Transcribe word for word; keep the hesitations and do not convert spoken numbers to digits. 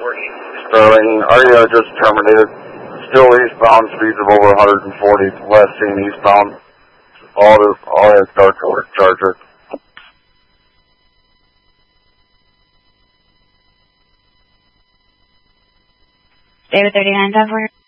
Sterling, Aria just terminated. Still eastbound, speeds of over one hundred forty. Last seen eastbound. All this, all that dark color Charger. David thirty-nine, ten four.